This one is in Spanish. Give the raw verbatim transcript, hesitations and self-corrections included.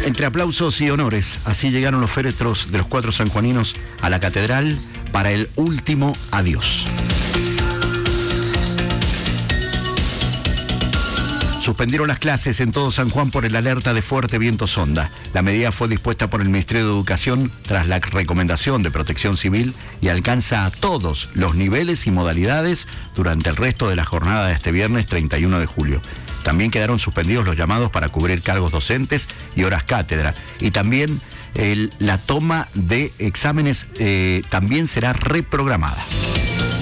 Entre aplausos y honores, así llegaron los féretros de los cuatro sanjuaninos a la catedral para el último adiós. Suspendieron las clases en todo San Juan por el alerta de fuerte viento sonda. La medida fue dispuesta por el Ministerio de Educación tras la recomendación de Protección Civil y alcanza a todos los niveles y modalidades durante el resto de la jornada de este viernes treinta y uno de julio. También quedaron suspendidos los llamados para cubrir cargos docentes y horas cátedra. Y también el, la toma de exámenes eh, también será reprogramada.